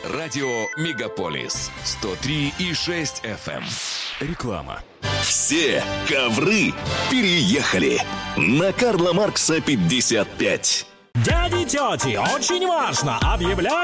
Радио «Мегаполис» 103,6 FM. Реклама. Все ковры переехали на Карла Маркса 55. Дяди, тети, очень важно! Объявляю